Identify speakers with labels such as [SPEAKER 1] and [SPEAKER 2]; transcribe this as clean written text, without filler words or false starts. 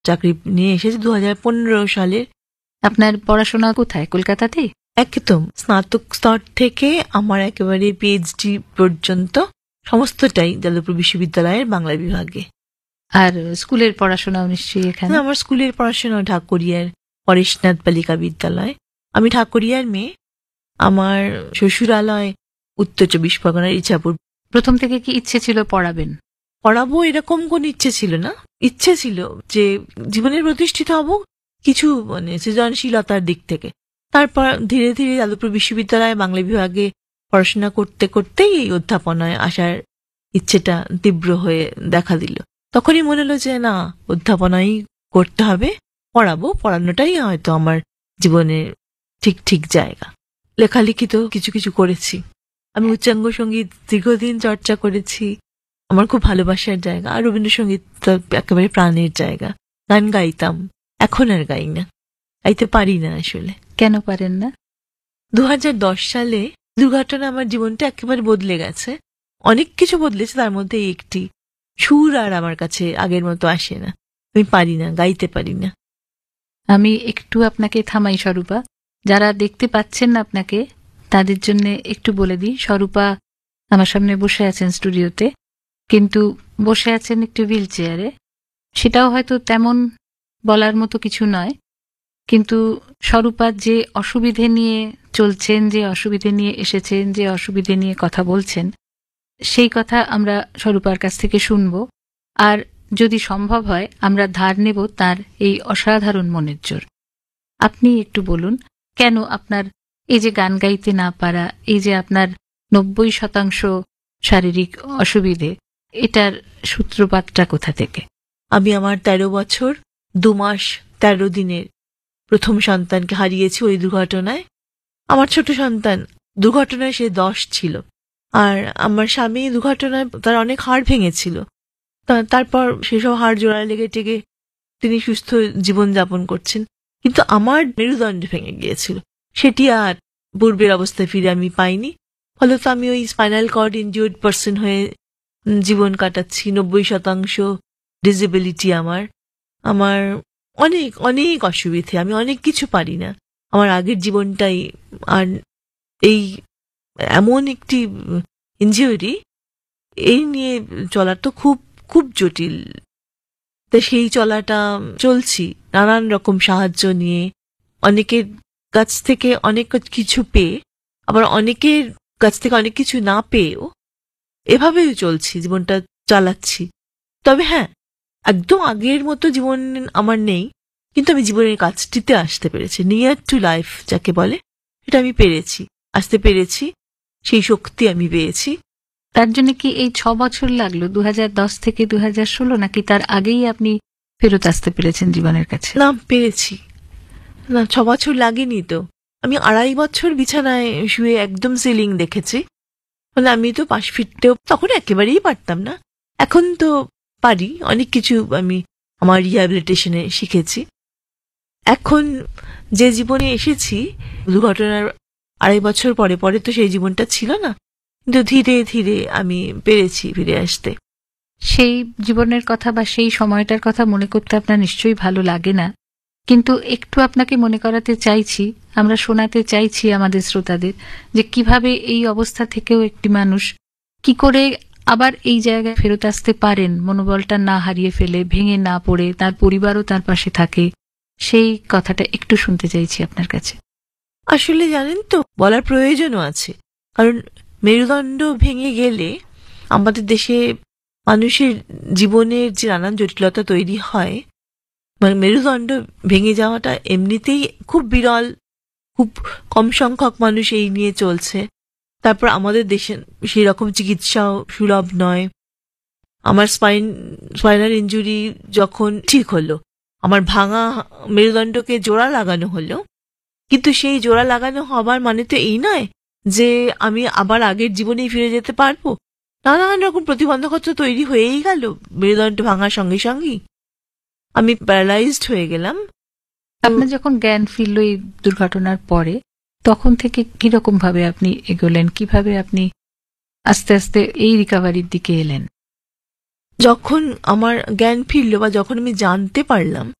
[SPEAKER 1] চাকরি নিয়ে এসেছি 2015 সালের।
[SPEAKER 2] আপনার পড়াশোনা কোথায়? কলকাতাতেই?
[SPEAKER 1] একদম স্নাতক স্তর থেকে আমার একেবারে পিএইচডি পর্যন্ত সমস্তটাই যাদবপুর বিশ্ববিদ্যালয়ের বাংলা বিভাগে।
[SPEAKER 2] আর স্কুলের পড়াশোনাও নিশ্চয়ই এখানে?
[SPEAKER 1] আমার স্কুলের পড়াশোনা ঢাকুরিয়ার পরেশনাথ বালিকা বিদ্যালয়। আমি ঢাকুরিয়ার মেয়ে। আমার শ্বশুরালয় উত্তর 24 পরগনার ইছাপুর।
[SPEAKER 2] প্রথম থেকে কি ইচ্ছে ছিল পড়াবেন?
[SPEAKER 1] পড়াবো এরকম কোন ইচ্ছে ছিল না। ইচ্ছে ছিল যে জীবনের প্রতিষ্ঠিত হব কিছু সৃজনশীলতার দিক থেকে। তারপর ধীরে ধীরে যাদবপুর বিশ্ববিদ্যালয়ে বাংলা বিভাগে পড়াশোনা করতে করতেই এই অধ্যাপনায় আসার ইচ্ছেটা তীব্র হয়ে দেখা দিল। তখনই মনে হলো যে না, অধ্যাপনাই করতে হবে, পড়ানোটাই হয়তো আমার জীবনের ঠিক ঠিক জায়গা। লেখালেখি তো কিছু কিছু করেছি। আমি উচ্চাঙ্গ সঙ্গীত দীর্ঘদিন চর্চা করেছি, আমার খুব ভালোবাসার জায়গা। আর রবীন্দ্রসঙ্গীত তো একেবারে প্রাণের জায়গা। গান গাইতাম, এখন আর গাই না, গাইতে পারি না আসলে।
[SPEAKER 2] কেন পারেন না?
[SPEAKER 1] 2010 সালে দুর্ঘটনা আমার জীবনটা একেবারে বদলে গেছে। অনেক কিছু বদলেছে, তার মধ্যে একটি সুর আর আমার কাছে আগের মতো আসে না। আমি পারি না, গাইতে পারি না।
[SPEAKER 2] আমি একটু আপনাকে থামাই স্বরূপা। যারা দেখতে পাচ্ছেন না আপনাকে তাদের জন্য একটু বলে দিই, স্বরূপা আমার সামনে বসে আছেন স্টুডিওতে, কিন্তু বসে আছেন একটু হুইল চেয়ারে। সেটাও হয়তো তেমন বলার মতো কিছু নয়, কিন্তু স্বরূপার যে অসুবিধে নিয়ে চলছেন, যে অসুবিধে নিয়ে এসেছেন, যে অসুবিধে নিয়ে কথা বলছেন, সেই কথা আমরা স্বরূপার কাছ থেকে শুনব। আর যদি সম্ভব হয় আমরা ধার নেব তার এই অসাধারণ মনের জোর। আপনি একটু বলুন, কেন আপনার এই যে গান গাইতে না পারা, এই যে আপনার 90% শারীরিক অসুবিধে, এটার সূত্রপাতটা কোথা থেকে?
[SPEAKER 1] আমি আমার 13 বছর 2 মাস 13 দিনের প্রথম সন্তানকে হারিয়েছি ওই দুর্ঘটনায়। আমার ছোট সন্তান দুর্ঘটনায় সে 10 ছিল। আর আমার স্বামী দুর্ঘটনায় তার অনেক হাড় ভেঙেছিল। তারপর সেসব হাড় জোড়ায় লেগে টেগে তিনি সুস্থ জীবন যাপন করছেন। কিন্তু আমার মেরুদণ্ড ভেঙে গিয়েছিল, সেটি আর পূর্বের অবস্থায় ফিরে আমি পাইনি। ফলত আমি ওই স্পাইনাল কর্ড ইনজিউর্ড পার্সন হয়ে জীবন কাটাচ্ছি। 90% ডিসেবিলিটি আমার অনেক অনেক অসুবিধে, আমি অনেক কিছু পারি না। আমার আগের জীবনটাই আর এই এমন একটি ইনজিউরি, এই নিয়ে চলার তো খুব খুব জটিল। তো সেই চলাটা চলছি নানান রকম সাহায্য নিয়ে, অনেকের কাছ থেকে অনেক কিছু পেয়ে, আবার অনেকের কাছ থেকে অনেক কিছু না পেয়েও এভাবেই চলছি, জীবনটা চালাচ্ছি। তবে হ্যাঁ, একদম আগের মতো জীবন আমার নেই, কিন্তু আমি জীবনের কাছটিতে আসতে পেরেছি। নিয়ার টু লাইফ যাকে বলে, এটা আমি পেরেছি, আসতে পেরেছি, সেই শক্তি আমি পেয়েছি।
[SPEAKER 2] তার জন্য কি এই 6 বছর লাগলো, 2010 থেকে 2016, নাকি তার আগেই আপনি ফেরত আসতে পেরেছেন জীবনের কাছে?
[SPEAKER 1] না, পেরেছি না, 6 বছর লাগেনি তো। আমি 2.5 বছর বিছানায় শুয়ে একদম সিলিং দেখেছি। মানে আমি তো পাশ ফিরতেও তখন একেবারেই পারতাম না। এখন তো পারি, অনেক কিছু আমি আমার রিহ্যাবিলিটেশনে শিখেছি। এখন যে জীবনে এসেছি দুর্ঘটনার 2.5 বছর পরে পরে তো সেই জীবনটা ছিল না, কিন্তু ধীরে ধীরে আমি পেরেছি ফিরে আসতে।
[SPEAKER 2] সেই জীবনের কথা বা সেই সময়টার কথা মনে করতে আপনার নিশ্চয়ই ভালো লাগে না, কিন্তু একটু আপনাকে মনে করাতে চাইছি, আমরা শোনাতে চাইছি আমাদের শ্রোতাদের, যে কিভাবে এই অবস্থা থেকেও একটি মানুষ কি করে আবার এই জায়গায় ফেরত আসতে পারেন, মনোবলটা না হারিয়ে ফেলে, ভেঙে না পড়ে, তার পরিবারও তার পাশে থাকে। সেই কথাটা একটু শুনতে চাইছি আপনার কাছে।
[SPEAKER 1] আসলে জানেন তো, বলার প্রয়োজনও আছে, কারণ মেরুদণ্ড ভেঙে গেলে আমাদের দেশে মানুষের জীবনের যে নানান জটিলতা তৈরি হয়, মানে মেরুদণ্ড ভেঙে যাওয়াটা এমনিতেই খুব বিরল, খুব কম সংখ্যক মানুষ এই নিয়ে চলছে। তারপর আমাদের দেশে সেই রকম চিকিৎসাও সুলভ নয়। আমার স্পাইনাল ইনজুরি যখন ঠিক হলো, আমার ভাঙা মেরুদণ্ডকে জোড়া লাগানো হলো, কিন্তু সেই জোড়া লাগানো হবার মানে তো এই নয় যে আমি আবার আগের জীবনেই ফিরে যেতে পারবো। নানান রকম প্রতিবন্ধকতা তৈরি হয়েই গেল মেরুদণ্ড ভাঙার সঙ্গে সঙ্গেই। আমি প্যারালাইজড হয়ে গেলাম।
[SPEAKER 2] আপনার যখন জ্ঞান ফিরল এই দুর্ঘটনার পরে, তখন থেকে কিরকম ভাবে আপনি এগোলেন, কিভাবে আপনি আস্তে আস্তে এই রিকভারির দিকে এলেন?
[SPEAKER 1] যখন আমার জ্ঞান ফিরল বা যখন আমি জানতে পারলাম